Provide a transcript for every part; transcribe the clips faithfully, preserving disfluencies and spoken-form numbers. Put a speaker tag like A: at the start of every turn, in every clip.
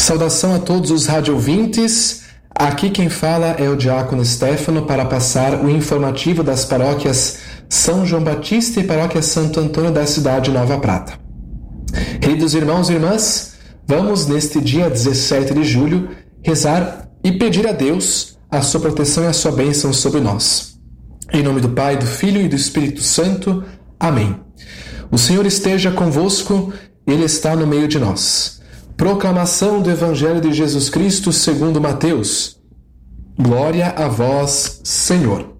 A: Saudação a todos os rádio-ouvintes. Aqui quem fala é o Diácono Stefano para passar o informativo das paróquias São João Batista e Paróquia Santo Antônio da cidade de Nova Prata. Queridos irmãos e irmãs, vamos neste dia dezessete de julho rezar e pedir a Deus a sua proteção e a sua bênção sobre nós. Em nome do Pai, do Filho e do Espírito Santo. Amém. O Senhor esteja convosco, Ele está no meio de nós. Proclamação do Evangelho de Jesus Cristo segundo Mateus. Glória a vós, Senhor.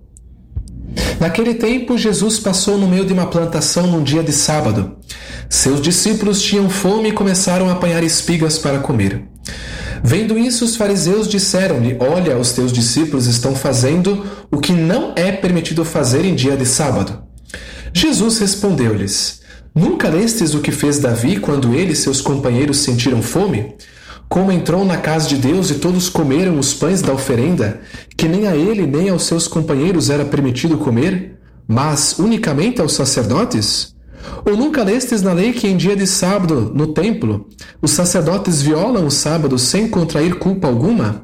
A: Naquele tempo, Jesus passou no meio de uma plantação num dia de sábado. Seus discípulos tinham fome e começaram a apanhar espigas para comer. Vendo isso, os fariseus disseram-lhe: Olha, os teus discípulos estão fazendo o que não é permitido fazer em dia de sábado. Jesus respondeu-lhes: Nunca lestes o que fez Davi quando ele e seus companheiros sentiram fome? Como entrou na casa de Deus e todos comeram os pães da oferenda, que nem a ele nem aos seus companheiros era permitido comer, mas unicamente aos sacerdotes? Ou nunca lestes na lei que em dia de sábado, no templo, os sacerdotes violam o sábado sem contrair culpa alguma?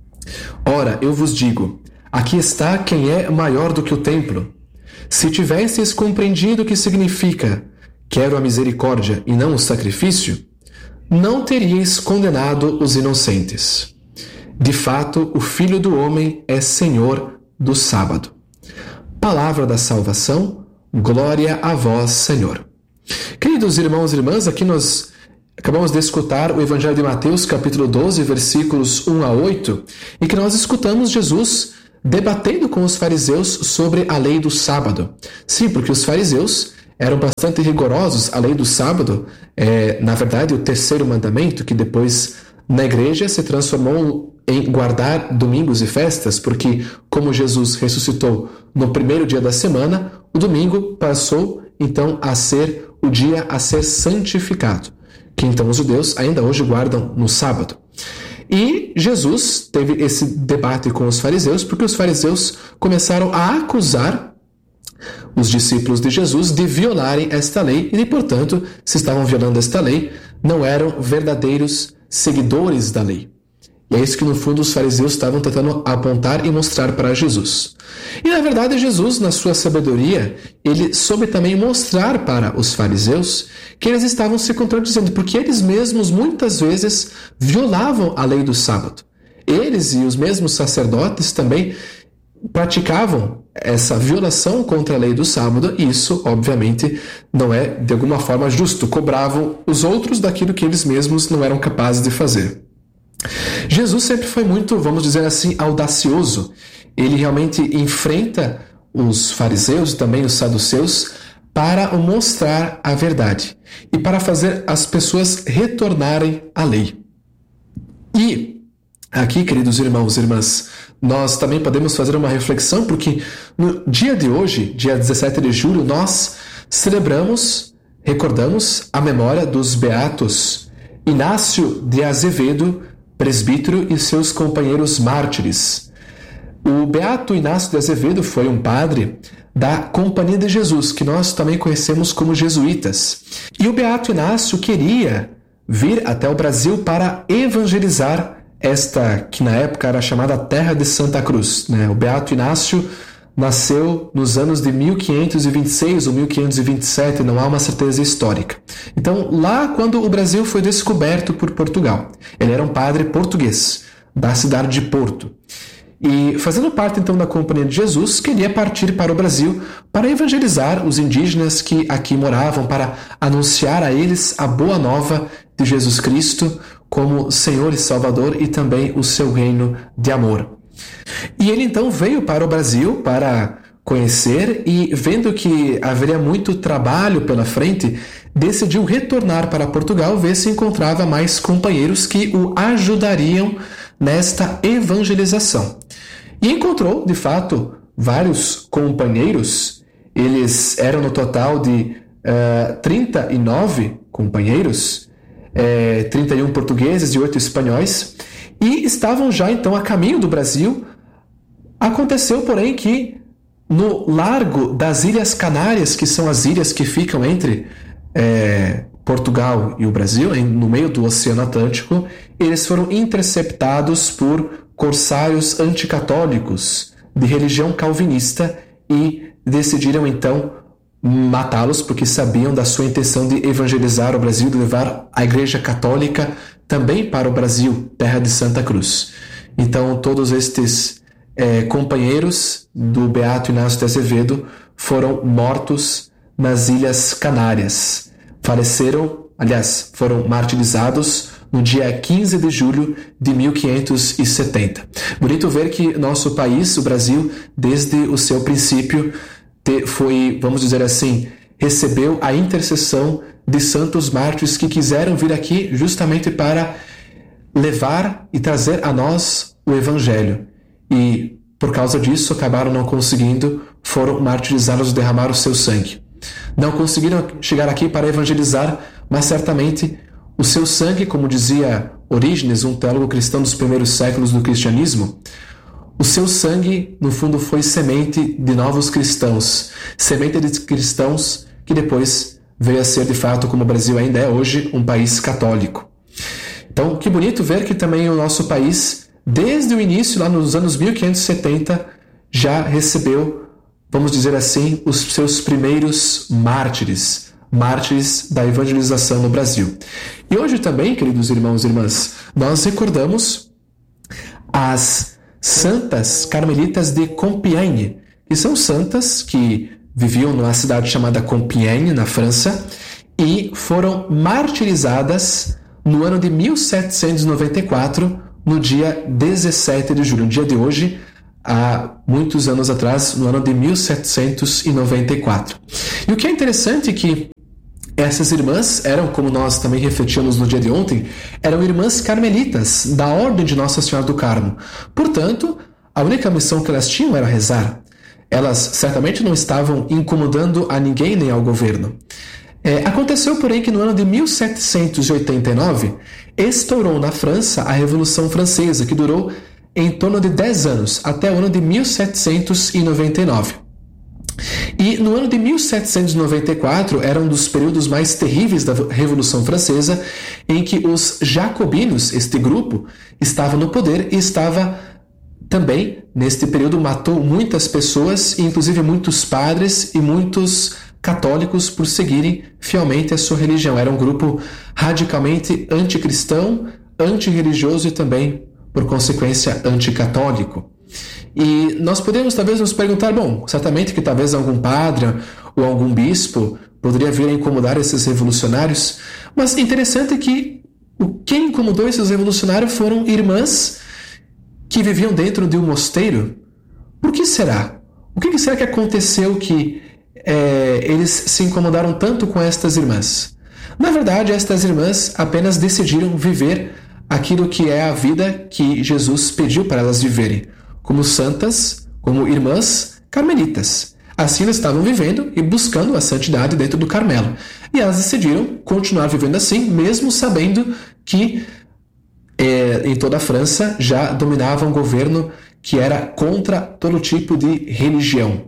A: Ora, eu vos digo, aqui está quem é maior do que o templo. Se tivesseis compreendido o que significa quero a misericórdia e não o sacrifício, não teríeis condenado os inocentes. De fato, o Filho do Homem é Senhor do sábado. Palavra da salvação, glória a vós, Senhor. Queridos irmãos e irmãs, aqui nós acabamos de escutar o Evangelho de Mateus, capítulo doze, versículos um a oito, em que nós escutamos Jesus debatendo com os fariseus sobre a lei do sábado. Sim, porque os fariseus eram bastante rigorosos. A lei do sábado é, na verdade, o terceiro mandamento, que depois na igreja se transformou em guardar domingos e festas, porque como Jesus ressuscitou no primeiro dia da semana, o domingo passou então a ser o dia a ser santificado, que então os judeus ainda hoje guardam no sábado. E Jesus teve esse debate com os fariseus, porque os fariseus começaram a acusar os discípulos de Jesus de violarem esta lei e, portanto, se estavam violando esta lei, não eram verdadeiros seguidores da lei. E é isso que, no fundo, os fariseus estavam tentando apontar e mostrar para Jesus. E, na verdade, Jesus, na sua sabedoria, ele soube também mostrar para os fariseus que eles estavam se contradizendo, porque eles mesmos, muitas vezes, violavam a lei do sábado. Eles e os mesmos sacerdotes também praticavam essa violação contra a lei do sábado, e isso, obviamente, não é, de alguma forma, justo. Cobravam os outros daquilo que eles mesmos não eram capazes de fazer. Jesus sempre foi muito, vamos dizer assim, audacioso. Ele realmente enfrenta os fariseus e também os saduceus para mostrar a verdade e para fazer as pessoas retornarem à lei. E aqui, queridos irmãos e irmãs, nós também podemos fazer uma reflexão, porque no dia de hoje, dia dezessete de julho, nós celebramos, recordamos a memória dos beatos Inácio de Azevedo, presbítero, e seus companheiros mártires. O beato Inácio de Azevedo foi um padre da Companhia de Jesus, que nós também conhecemos como jesuítas. E o beato Inácio queria vir até o Brasil para evangelizar esta que na época era chamada Terra de Santa Cruz. Né? O beato Inácio nasceu nos anos de mil quinhentos e vinte e seis ou mil quinhentos e vinte e sete, não há uma certeza histórica. Então, lá quando o Brasil foi descoberto por Portugal, ele era um padre português, da cidade de Porto. E, fazendo parte então da Companhia de Jesus, queria partir para o Brasil para evangelizar os indígenas que aqui moravam, para anunciar a eles a boa nova de Jesus Cristo como Senhor e Salvador, e também o seu reino de amor. E ele então veio para o Brasil para conhecer, e vendo que haveria muito trabalho pela frente, decidiu retornar para Portugal, ver se encontrava mais companheiros que o ajudariam nesta evangelização. E encontrou, de fato, vários companheiros. Eles eram no total de uh, trinta e nove companheiros, é, trinta e um portugueses e oito espanhóis, e estavam já então a caminho do Brasil. Aconteceu, porém, que no largo das Ilhas Canárias, que são as ilhas que ficam entre é, Portugal e o Brasil, em, no meio do Oceano Atlântico, eles foram interceptados por corsários anticatólicos de religião calvinista e decidiram então matá-los porque sabiam da sua intenção de evangelizar o Brasil, de levar a Igreja Católica também para o Brasil, terra de Santa Cruz. Então todos estes é, companheiros do Beato Inácio de Azevedo foram mortos nas Ilhas Canárias. Faleceram, aliás, foram martirizados no dia quinze de julho de mil quinhentos e setenta. Bonito ver que nosso país, o Brasil, desde o seu princípio, foi, vamos dizer assim, recebeu a intercessão de santos mártires que quiseram vir aqui justamente para levar e trazer a nós o Evangelho. E, por causa disso, acabaram não conseguindo, foram martirizados, derramaram o seu sangue. Não conseguiram chegar aqui para evangelizar, mas certamente o seu sangue, como dizia Orígenes, um teólogo cristão dos primeiros séculos do cristianismo, o seu sangue, no fundo, foi semente de novos cristãos, semente de cristãos que depois veio a ser, de fato, como o Brasil ainda é hoje, um país católico. Então, que bonito ver que também o nosso país, desde o início, lá nos anos mil quinhentos e setenta, já recebeu, vamos dizer assim, os seus primeiros mártires, mártires da evangelização no Brasil. E hoje também, queridos irmãos e irmãs, nós recordamos as santas carmelitas de Compiègne, que são santas que viviam numa cidade chamada Compiègne, na França, e foram martirizadas no ano de mil setecentos e noventa e quatro, no dia dezessete de julho, no dia de hoje, há muitos anos atrás, no ano de mil setecentos e noventa e quatro. E o que é interessante é que essas irmãs eram, como nós também refletimos no dia de ontem, eram irmãs carmelitas, da Ordem de Nossa Senhora do Carmo. Portanto, a única missão que elas tinham era rezar. Elas certamente não estavam incomodando a ninguém nem ao governo. É, aconteceu, porém, que no ano de mil setecentos e oitenta e nove estourou na França a Revolução Francesa, que durou em torno de dez anos, até o ano de mil setecentos e noventa e nove. E no ano de mil setecentos e noventa e quatro era um dos períodos mais terríveis da Revolução Francesa, em que os jacobinos, este grupo, estava no poder e estava também, neste período, matou muitas pessoas, inclusive muitos padres e muitos católicos por seguirem fielmente a sua religião. Era um grupo radicalmente anticristão, antirreligioso e também, por consequência, anticatólico. E nós podemos talvez nos perguntar, bom, certamente que talvez algum padre ou algum bispo poderia vir a incomodar esses revolucionários, mas interessante é que o que incomodou esses revolucionários foram irmãs que viviam dentro de um mosteiro. Por que será? O que será que aconteceu que é, eles se incomodaram tanto com estas irmãs? Na verdade, estas irmãs apenas decidiram viver aquilo que é a vida que Jesus pediu para elas viverem, como santas, como irmãs carmelitas. Assim elas estavam vivendo e buscando a santidade dentro do Carmelo. E elas decidiram continuar vivendo assim, mesmo sabendo que é, em toda a França já dominava um governo que era contra todo tipo de religião.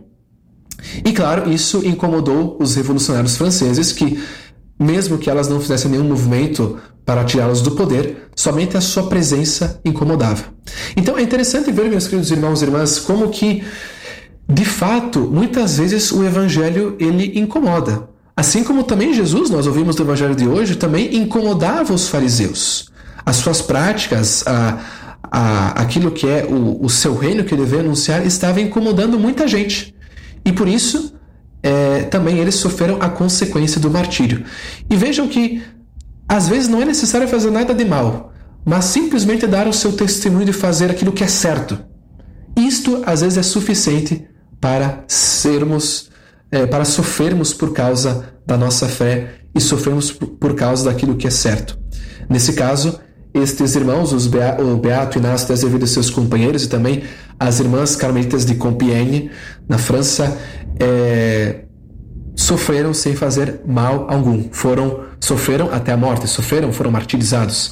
A: E claro, isso incomodou os revolucionários franceses, que mesmo que elas não fizessem nenhum movimento para tirá-los do poder, somente a sua presença incomodava. Então é interessante ver, meus queridos irmãos e irmãs, como que, de fato, muitas vezes o Evangelho ele incomoda. Assim como também Jesus, nós ouvimos do Evangelho de hoje, também incomodava os fariseus. As suas práticas, a, a, aquilo que é o, o seu reino que ele veio anunciar, estava incomodando muita gente. E por isso, é, também eles sofreram a consequência do martírio. E vejam que às vezes não é necessário fazer nada de mal, mas simplesmente dar o seu testemunho de fazer aquilo que é certo. Isto, às vezes, é suficiente para sermos, é, para sofrermos por causa da nossa fé e sofrermos por causa daquilo que é certo. Nesse caso, estes irmãos, os Bea, o Beato Inácio de Azevedo e seus companheiros, e também as irmãs carmelitas de Compiègne, na França, é, sofreram sem fazer mal algum. Foram, sofreram até a morte, sofreram, foram martirizados,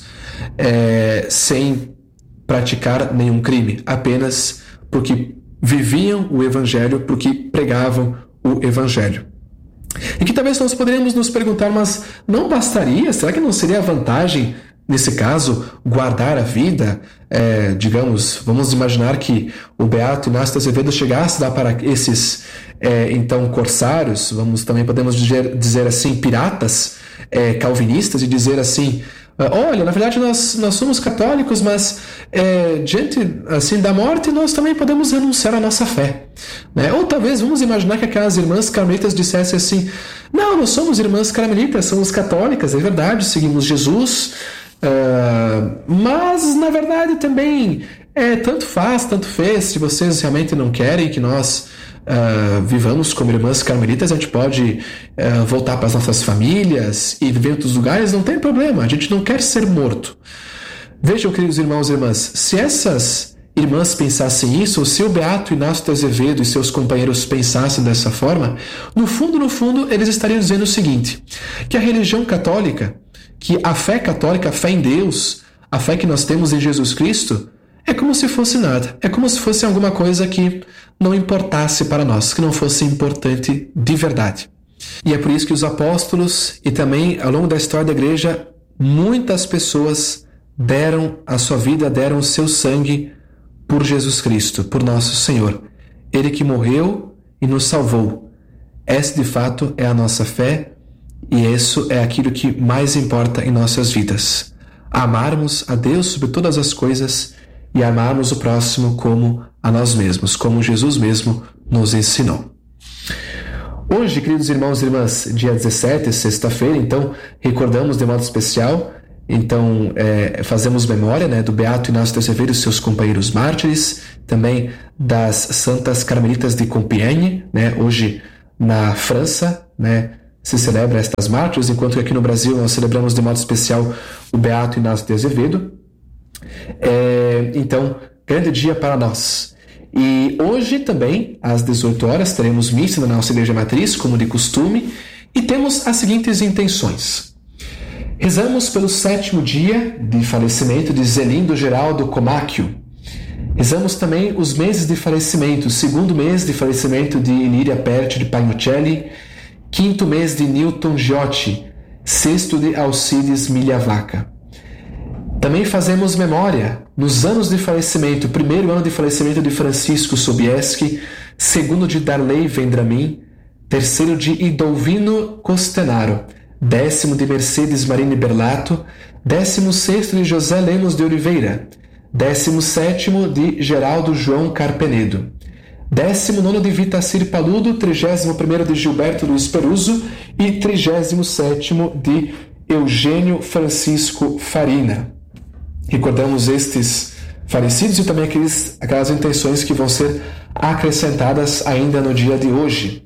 A: é, sem praticar nenhum crime, apenas porque viviam o Evangelho, porque pregavam o Evangelho. E que talvez nós poderíamos nos perguntar, mas não bastaria? Será que não seria vantagem, nesse caso, guardar a vida? É, digamos, vamos imaginar que o beato Inácio de Azevedo chegasse lá para esses, é, então, corsários, vamos também podemos dizer, dizer assim, piratas, é, calvinistas, e dizer assim, olha, na verdade nós, nós somos católicos, mas é, diante assim, da morte nós também podemos renunciar à nossa fé. Né? Ou talvez vamos imaginar que aquelas irmãs carmelitas dissessem assim, não, nós somos irmãs carmelitas, somos católicas, é verdade, seguimos Jesus, uh, mas na verdade também é, tanto faz, tanto fez, se vocês realmente não querem que nós Uh, vivamos como irmãs carmelitas, a gente pode uh, voltar para as nossas famílias e viver em outros lugares, não tem problema, a gente não quer ser morto. Vejam, queridos irmãos e irmãs, se essas irmãs pensassem isso, ou se o beato Inácio de Azevedo e seus companheiros pensassem dessa forma, no fundo, no fundo, eles estariam dizendo o seguinte, que a religião católica, que a fé católica, a fé em Deus, a fé que nós temos em Jesus Cristo, é como se fosse nada, é como se fosse alguma coisa que não importasse para nós, que não fosse importante de verdade. E é por isso que os apóstolos e também ao longo da história da igreja, muitas pessoas deram a sua vida, deram o seu sangue por Jesus Cristo, por nosso Senhor. Ele que morreu e nos salvou. Essa de fato é a nossa fé e isso é aquilo que mais importa em nossas vidas. Amarmos a Deus sobre todas as coisas e amarmos o próximo como a nós mesmos, como Jesus mesmo nos ensinou. Hoje, queridos irmãos e irmãs, dia dezessete, sexta-feira, então, recordamos de modo especial, então, é, fazemos memória, né, do beato Inácio de Azevedo e seus companheiros mártires, também das santas carmelitas de Compiègne, né, hoje na França, né, se celebra estas mártires, enquanto que aqui no Brasil nós celebramos de modo especial o beato Inácio de Azevedo. É, então, grande dia para nós. E hoje também, às dezoito horas, teremos missa na nossa Igreja Matriz, como de costume, e temos as seguintes intenções. Rezamos pelo sétimo dia de falecimento de Zelindo Geraldo Comacchio. Rezamos também os meses de falecimento, segundo mês de falecimento de Ilíria Perti de Pagnucelli, quinto mês de Newton Giotti, sexto de Alcides Migliavacca. Também fazemos memória nos anos de falecimento, primeiro ano de falecimento de Francisco Sobieski, segundo de Darley Vendramin, terceiro de Idolvino Costenaro, décimo de Mercedes Marini Berlato, décimo sexto de José Lemos de Oliveira, décimo sétimo de Geraldo João Carpenedo, décimo nono de Vitacir Paludo, trigésimo primeiro de Gilberto Luiz Peruso e trigésimo sétimo de Eugênio Francisco Farina. Recordamos estes falecidos e também aqueles, aquelas intenções que vão ser acrescentadas ainda no dia de hoje.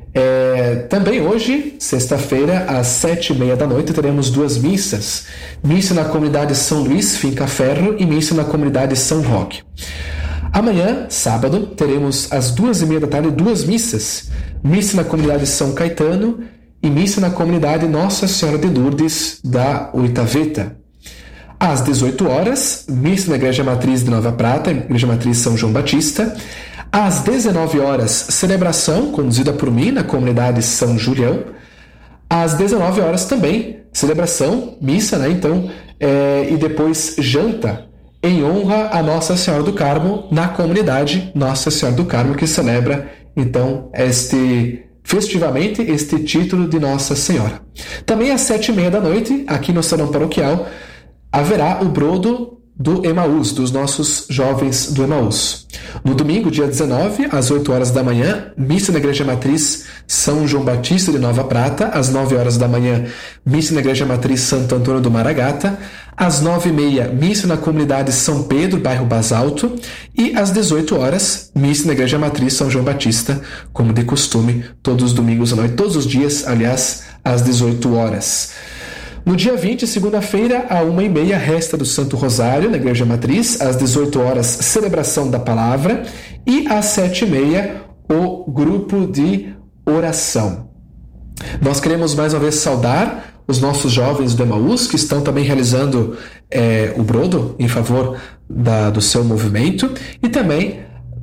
A: É, também hoje, sexta-feira, às sete e meia da noite, teremos duas missas. Missa na comunidade São Luís, Finca Ferro, e missa na comunidade São Roque. Amanhã, sábado, teremos às duas e meia da tarde duas missas. Missa na comunidade São Caetano e missa na comunidade Nossa Senhora de Lourdes da Oitaveta. Às dezoito horas, missa na Igreja Matriz de Nova Prata, Igreja Matriz São João Batista. Às dezenove horas, celebração conduzida por mim na comunidade São Julião. Às dezenove horas também, celebração, missa, né? Então, é, e depois janta em honra a Nossa Senhora do Carmo na comunidade Nossa Senhora do Carmo, que celebra, então, este festivamente este título de Nossa Senhora. Também às sete e meia da noite, aqui no Salão Paroquial, haverá o brodo do Emaús, dos nossos jovens do Emaús. No domingo, dia dezenove, às oito horas da manhã, missa na Igreja Matriz São João Batista de Nova Prata. Às nove horas da manhã, missa na Igreja Matriz Santo Antônio do Maragata. Às nove e meia, missa na comunidade São Pedro, bairro Basalto. E às dezoito horas, missa na Igreja Matriz São João Batista, como de costume, todos os domingos à noite, todos os dias, aliás, às dezoito horas. No dia vinte, segunda-feira, à uma e meia, resta do Santo Rosário, na Igreja Matriz. Às dezoito horas, celebração da palavra. E às sete e meia, o grupo de oração. Nós queremos mais uma vez saudar os nossos jovens do Emaús, que estão também realizando é, o brodo em favor da, do seu movimento. E também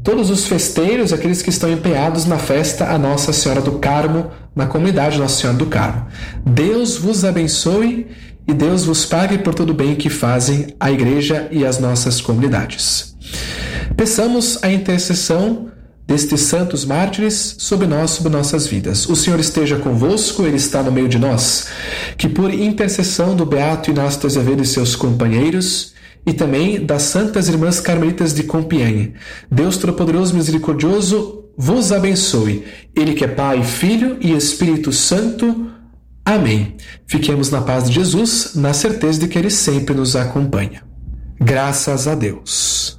A: todos os festeiros, aqueles que estão empenhados na festa a Nossa Senhora do Carmo, na comunidade Nossa Senhora do Carmo. Deus vos abençoe e Deus vos pague por todo o bem que fazem a Igreja e as nossas comunidades. Peçamos a intercessão destes santos mártires sobre nós, sobre nossas vidas. O Senhor esteja convosco, Ele está no meio de nós. Que por intercessão do Beato Inácio de Azevedo e seus companheiros, e também das Santas Irmãs Carmelitas de Compiègne, Deus Todo-Poderoso e Misericordioso vos abençoe. Ele que é Pai, Filho e Espírito Santo. Amém. Fiquemos na paz de Jesus, na certeza de que Ele sempre nos acompanha. Graças a Deus.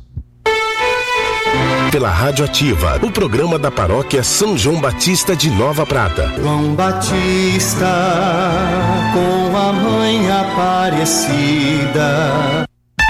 B: Pela Rádio Ativa, o programa da Paróquia São João Batista de Nova Prata.
C: João Batista, com a mãe Aparecida.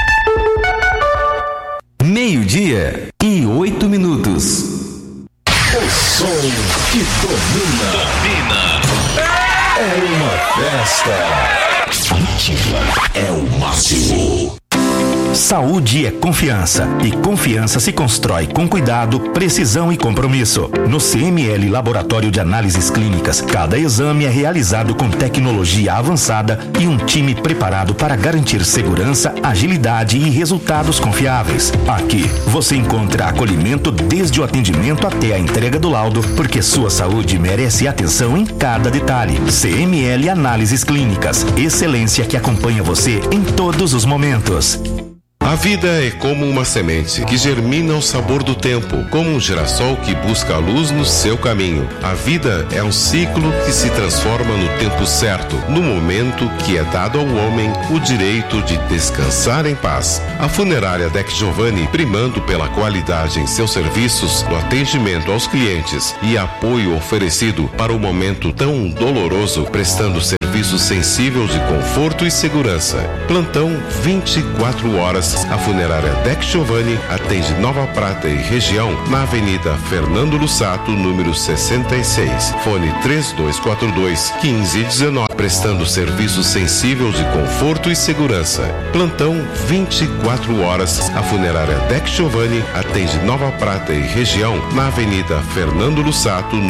D: Meio-dia e oito minutos.
B: O som que domina. Domina. É uma festa. Ativa é o máximo.
D: Saúde é confiança, e confiança se constrói com cuidado, precisão e compromisso. No C M L Laboratório de Análises Clínicas, cada exame é realizado com tecnologia avançada e um time preparado para garantir segurança, agilidade e resultados confiáveis. Aqui, você encontra acolhimento desde o atendimento até a entrega do laudo, porque sua saúde merece atenção em cada detalhe. C M L Análises Clínicas, excelência que acompanha você em todos os momentos.
E: A vida é como uma semente que germina ao sabor do tempo, como um girassol que busca a luz no seu caminho. A vida é um ciclo que se transforma no tempo certo, no momento que é dado ao homem o direito de descansar em paz. A funerária Dec Giovanni, primando pela qualidade em seus serviços, no atendimento aos clientes e apoio oferecido para o momento tão doloroso, prestando serviços sensíveis de conforto e segurança. Plantão vinte e quatro horas. A funerária Dec Giovanni atende Nova Prata e região na Avenida Fernando Lussato, número sessenta e seis. Fone três dois quatro dois, um cinco um nove, prestando serviços sensíveis de conforto e segurança. Plantão vinte e quatro horas. A funerária Dec Giovanni atende Nova Prata e região na Avenida Fernando Lussato,